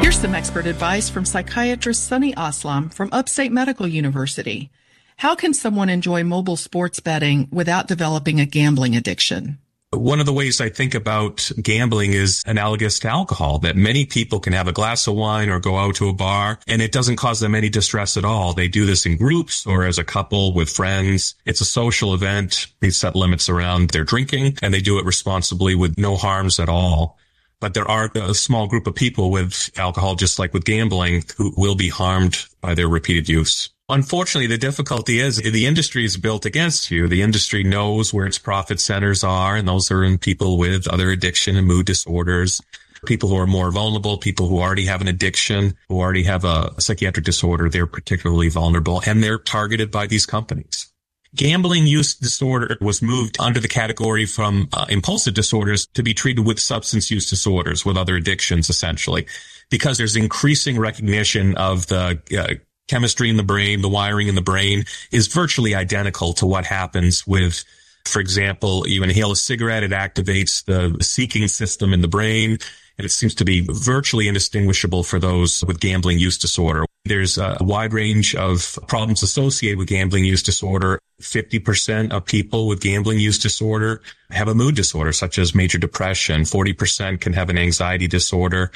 Here's some expert advice from psychiatrist Sunny Aslam from Upstate Medical University. How can someone enjoy mobile sports betting without developing a gambling addiction? One of the ways I think about gambling is analogous to alcohol, that many people can have a glass of wine or go out to a bar and it doesn't cause them any distress at all. They do this in groups or as a couple with friends. It's a social event. They set limits around their drinking and they do it responsibly with no harms at all. But there are a small group of people with alcohol, just like with gambling, who will be harmed by their repeated use. Unfortunately, the difficulty is the industry is built against you. The industry knows where its profit centers are, and those are in people with other addiction and mood disorders, people who are more vulnerable, people who already have an addiction, who already have a psychiatric disorder. They're particularly vulnerable, and they're targeted by these companies. Gambling use disorder was moved under the category from impulsive disorders to be treated with substance use disorders, with other addictions, essentially, because there's increasing recognition of the chemistry in the brain, the wiring in the brain is virtually identical to what happens with, for example, you inhale a cigarette, it activates the seeking system in the brain, and it seems to be virtually indistinguishable for those with gambling use disorder. There's a wide range of problems associated with gambling use disorder. 50% of people with gambling use disorder have a mood disorder, such as major depression. 40% can have an anxiety disorder.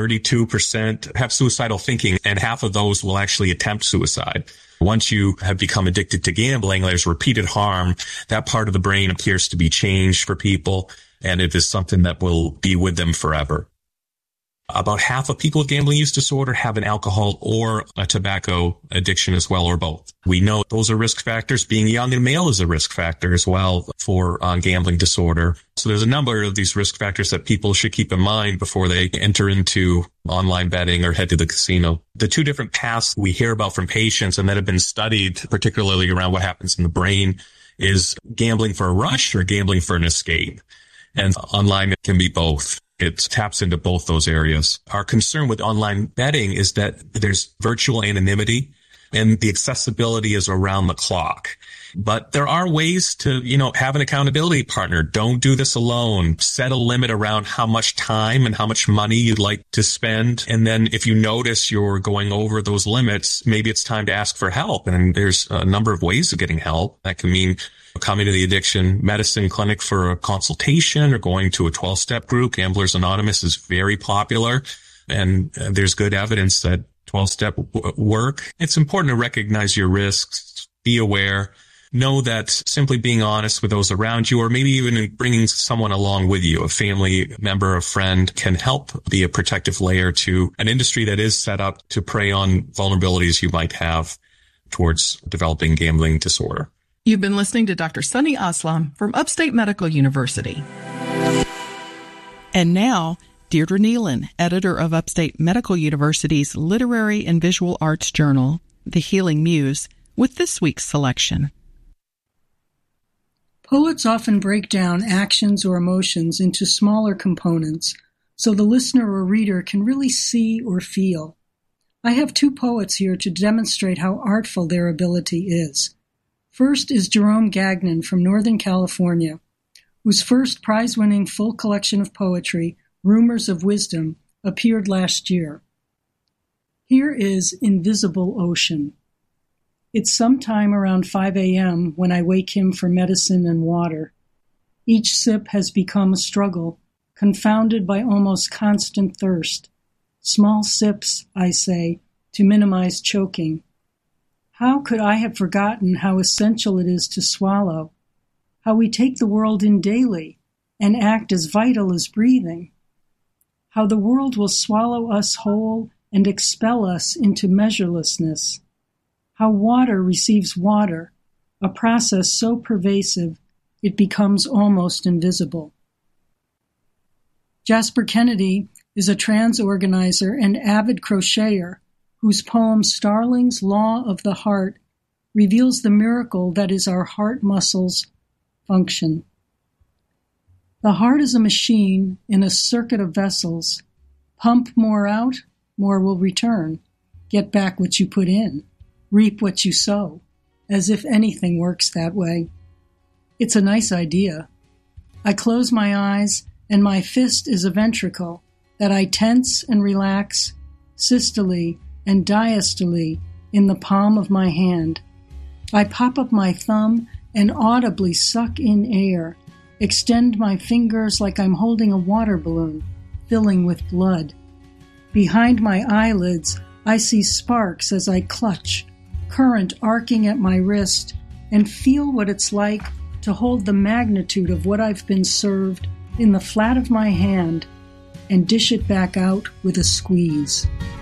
32% have suicidal thinking, and half of those will actually attempt suicide. Once you have become addicted to gambling, there's repeated harm. That part of the brain appears to be changed for people, and it is something that will be with them forever. About half of people with gambling use disorder have an alcohol or a tobacco addiction as well, or both. We know those are risk factors. Being young and male is a risk factor as well for gambling disorder. So there's a number of these risk factors that people should keep in mind before they enter into online betting or head to the casino. The two different paths we hear about from patients and that have been studied, particularly around what happens in the brain, is gambling for a rush or gambling for an escape. And online, it can be both. It taps into both those areas. Our concern with online betting is that there's virtual anonymity and the accessibility is around the clock. But there are ways to, have an accountability partner. Don't do this alone. Set a limit around how much time and how much money you'd like to spend. And then if you notice you're going over those limits, maybe it's time to ask for help. And there's a number of ways of getting help. That can mean coming to the addiction medicine clinic for a consultation or going to a 12-step group. Gamblers Anonymous is very popular, and there's good evidence that 12-step work. It's important to recognize your risks, be aware, know that simply being honest with those around you, or maybe even bringing someone along with you, a family member, a friend, can help be a protective layer to an industry that is set up to prey on vulnerabilities you might have towards developing gambling disorder. You've been listening to Dr. Sunny Aslam from Upstate Medical University. And now, Deirdre Nealon, editor of Upstate Medical University's Literary and Visual Arts Journal, The Healing Muse, with this week's selection. Poets often break down actions or emotions into smaller components so the listener or reader can really see or feel. I have two poets here to demonstrate how artful their ability is. First is Jerome Gagnon from Northern California, whose first prize-winning full collection of poetry, Rumors of Wisdom, appeared last year. Here is Invisible Ocean. It's sometime around 5 a.m. when I wake him for medicine and water. Each sip has become a struggle, confounded by almost constant thirst. Small sips, I say, to minimize choking. How could I have forgotten how essential it is to swallow, how we take the world in daily and act as vital as breathing, how the world will swallow us whole and expel us into measurelessness, how water receives water, a process so pervasive it becomes almost invisible. Jasper Kennedy is a trans organizer and avid crocheter whose poem Starling's Law of the Heart reveals the miracle that is our heart muscles' function. The heart is a machine in a circuit of vessels. Pump more out, more will return. Get back what you put in. Reap what you sow, as if anything works that way. It's a nice idea. I close my eyes, and my fist is a ventricle that I tense and relax, systole, and diastole in the palm of my hand. I pop up my thumb and audibly suck in air, extend my fingers like I'm holding a water balloon, filling with blood. Behind my eyelids, I see sparks as I clutch, current arcing at my wrist, and feel what it's like to hold the magnitude of what I've been served in the flat of my hand and dish it back out with a squeeze.